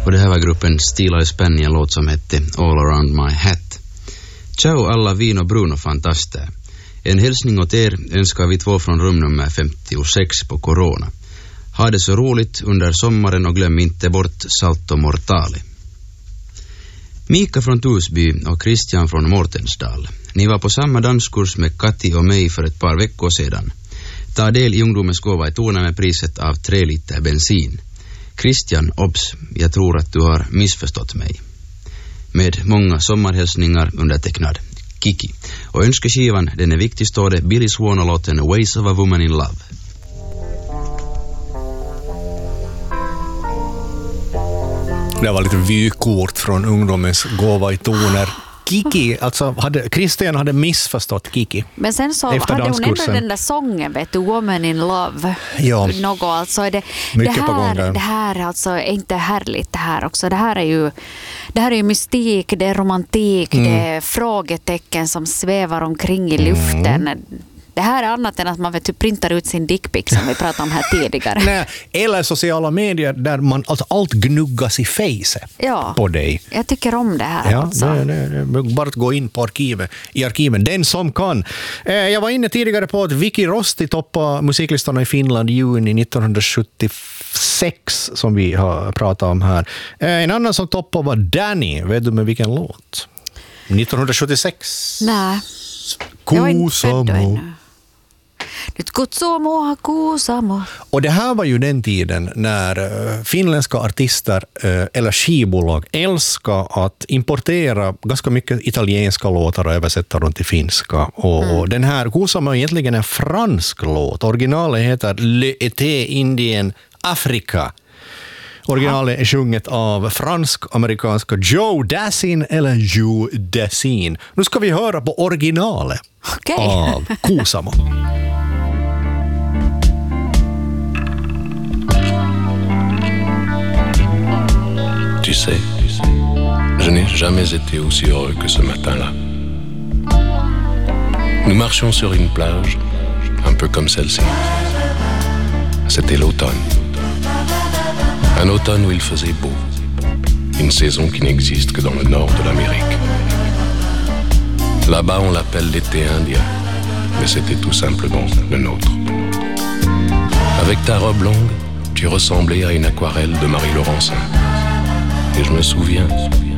Och det här var gruppen Stila i Spänn i en låt som hette All Around My Hat. Ciao alla vino bruno fantaster. En hälsning åt er önskar vi två från rum nummer 56 på Corona. Ha det så roligt under sommaren och glöm inte bort Salto Mortale. Mika från Torsby och Christian från Mårtensdal. Ni var på samma danskurs med Kati och mig för ett par veckor sedan. Ta del i ungdomens gåva i Torna med priset av 3 liter bensin. Christian, obs, jag tror att du har missförstått mig. Med många sommarhälsningar undertecknad Kiki. Och önskeskivan, den är viktig, står det Billy Swan och låten Ways of a Woman in Love. Det var lite vykort från ungdomens gåva i toner. Kiki, alltså Christian hade missförstått Kiki. Men sen så hade hon ändå den där sången, vet du, Woman in Love. Ja. Något, alltså är det här alltså är inte härligt det här också. Det här är ju mystik, det är romantik, det är frågetecken som svävar omkring i luften. Det här är annat än att man printar ut sin dickpic som vi pratade om här tidigare. Nej, eller sociala medier där man alltså allt gnuggas i face på dig. Jag tycker om det här. Ja, alltså. Bara att gå in på arkiven. Den som kan. Jag var inne tidigare på att Vicky Rosti toppade musiklistorna i Finland i juni 1976 som vi har pratat om här. En annan som toppade var Danny. Vet du med vilken låt? 1976. Nej. Kuusamo. Nyt Kutsamo, Kuusamo. Och det här var ju den tiden när finländska artister eller skivbolag älskar att importera ganska mycket italienska låtar och översätta dem till finska. Och den här Kuusamo är egentligen en fransk låt. Originalet heter Le été indien Africa. Originalet är sjunget av fransk-amerikanska Joe Dassin eller Joe Dassin. Nu ska vi höra på originalet av Kuusamo. Tu sais, je n'ai jamais été aussi heureux que ce matin-là. Nous marchions sur une plage, un peu comme celle-ci. C'était l'automne. Un automne où il faisait beau. Une saison qui n'existe que dans le nord de l'Amérique. Là-bas, on l'appelle l'été indien, mais c'était tout simplement le nôtre. Avec ta robe longue, tu ressemblais à une aquarelle de Marie Laurencin. Et je me souviens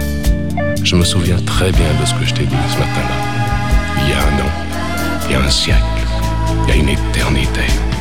très bien de ce que je t'ai dit ce matin-là. Il y a un an, il y a un siècle, il y a une éternité.